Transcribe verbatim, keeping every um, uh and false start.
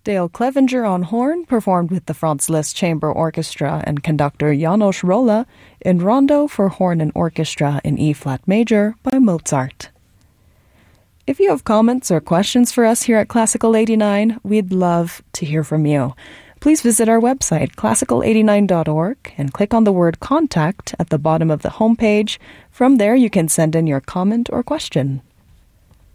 Dale Clevenger on horn performed with the Franz Liszt Chamber Orchestra and conductor János Rolla in Rondo for Horn and Orchestra in E-flat major by Mozart. If you have comments or questions for us here at Classical eighty-nine, we'd love to hear from you. Please visit our website, classical eighty-nine dot org, and click on the word Contact at the bottom of the homepage. From there, you can send in your comment or question.